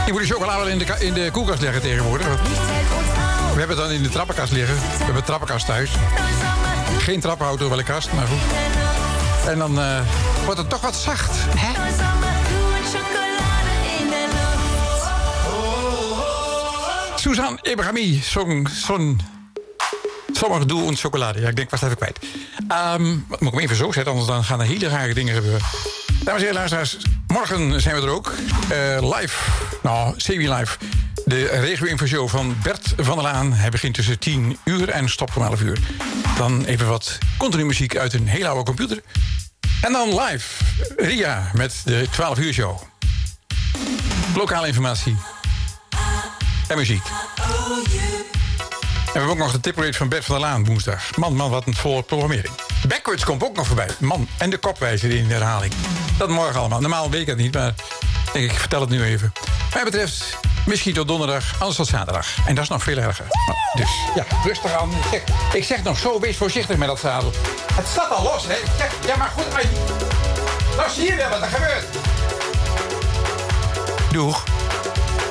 Je moet de chocolade wel in de koelkast leggen tegenwoordig. We hebben het dan in de trappenkast liggen. We hebben een trappenkast thuis. Geen trappenauto, wel een kast, maar goed. En dan wordt het toch wat zacht. Hè? Suzanne Ibrahimi zong Sommer doe ons chocolade. Ja, ik denk, was even kwijt. Moet ik hem even zo zetten, anders dan gaan er hele rare dingen gebeuren. Dames en heren, luisteraars, morgen zijn we er ook. Live, semi-live. De regio-info-show van Bert van der Laan. Hij begint tussen 10 uur en stopt om 11 uur. Dan even wat continu muziek uit een hele oude computer. En dan live, Ria met de 12 uur show. Lokale informatie. En muziek. En we hebben ook nog de tiprate van Bert van der Laan woensdag. Man, wat een volle programmering. Backwards komt ook nog voorbij. Man, en de kopwijzer in de herhaling. Dat morgen allemaal. Normaal weet ik het niet, maar denk ik vertel het nu even. Wat mij betreft, misschien tot donderdag, anders tot zaterdag. En dat is nog veel erger. Dus ja, rustig aan. Ik zeg nog zo, wees voorzichtig met dat zadel. Het staat al los, hè. Ja, maar goed, nou zie je wel wat er gebeurt. Doeg.